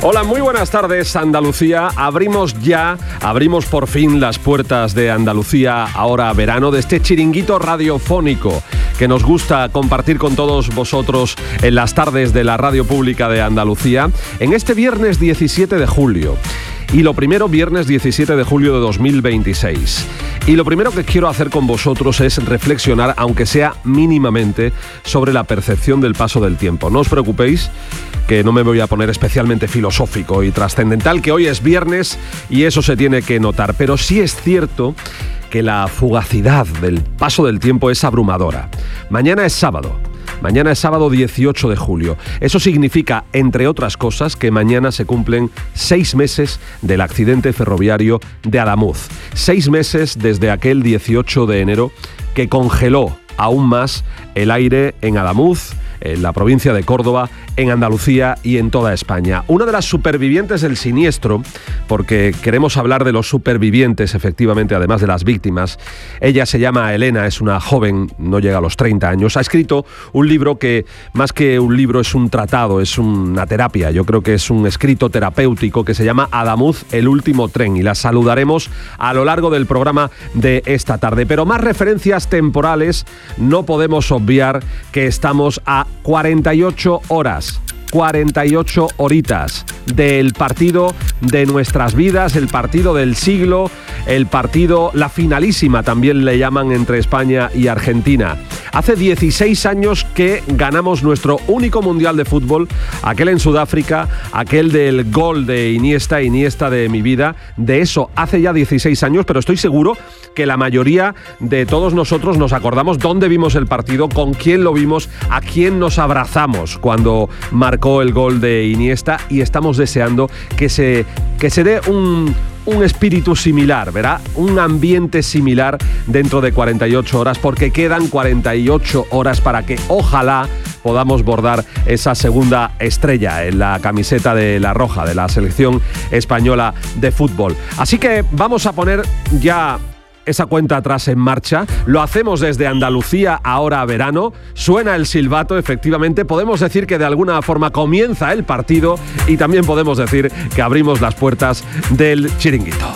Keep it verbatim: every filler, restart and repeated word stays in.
Hola, muy buenas tardes, Andalucía. Abrimos ya, abrimos por fin las puertas de Andalucía ahora verano, de este chiringuito radiofónico que nos gusta compartir con todos vosotros en las tardes de la radio pública de Andalucía, en este viernes diecisiete de julio. Y lo primero, viernes diecisiete de julio de dos mil veintiséis. Y lo primero que quiero hacer con vosotros es reflexionar, aunque sea mínimamente, sobre la percepción del paso del tiempo. No os preocupéis, que no me voy a poner especialmente filosófico y trascendental, que hoy es viernes y eso se tiene que notar. Pero sí es cierto que la fugacidad del paso del tiempo es abrumadora. Mañana es sábado. Mañana es sábado dieciocho de julio. Eso significa, entre otras cosas, que mañana se cumplen seis meses del accidente ferroviario de Adamuz. Seis meses desde aquel dieciocho de enero que congeló aún más el aire en Adamuz, en la provincia de Córdoba, en Andalucía y en toda España. Una de las supervivientes del siniestro, porque queremos hablar de los supervivientes, efectivamente, además de las víctimas. Ella se llama Elena, es una joven, no llega a los treinta años. Ha escrito un libro que, más que un libro, es un tratado, es una terapia. Yo creo que es un escrito terapéutico que se llama Adamuz, el último tren. Y la saludaremos a lo largo del programa de esta tarde. Pero más referencias temporales, no podemos obviar que estamos a cuarenta y ocho horas, cuarenta y ocho horitas del partido de nuestras vidas, el partido del siglo, el partido, la finalísima también le llaman, entre España y Argentina. Hace dieciséis años que ganamos nuestro único mundial de fútbol, aquel en Sudáfrica, aquel del gol de Iniesta, Iniesta de mi vida. De eso hace ya dieciséis años, pero estoy seguro que la mayoría de todos nosotros nos acordamos dónde vimos el partido, con quién lo vimos, a quién nos abrazamos cuando marcó el gol de Iniesta, y estamos deseando que se, que se dé un... un espíritu similar, ¿verdad? Un ambiente similar dentro de cuarenta y ocho horas, porque quedan cuarenta y ocho horas para que ojalá podamos bordar esa segunda estrella en la camiseta de la roja, de la selección española de fútbol. Así que vamos a poner ya esa cuenta atrás en marcha. Lo hacemos desde Andalucía ahora verano. Suena el silbato, efectivamente. Podemos decir que de alguna forma comienza el partido y también podemos decir que abrimos las puertas del chiringuito.